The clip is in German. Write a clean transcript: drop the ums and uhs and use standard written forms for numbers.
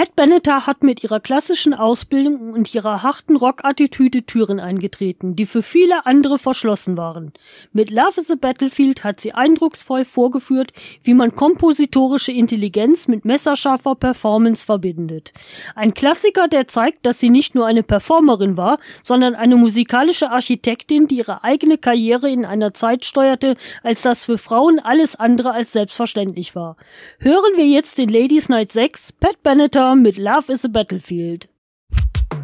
Pat Benatar hat mit ihrer klassischen Ausbildung und ihrer harten Rockattitüde Türen eingetreten, die für viele andere verschlossen waren. Mit Love is a Battlefield hat sie eindrucksvoll vorgeführt, wie man kompositorische Intelligenz mit messerscharfer Performance verbindet. Ein Klassiker, der zeigt, dass sie nicht nur eine Performerin war, sondern eine musikalische Architektin, die ihre eigene Karriere in einer Zeit steuerte, als das für Frauen alles andere als selbstverständlich war. Hören wir jetzt den Ladies Night 6, Pat Benatar mit Love is a Battlefield.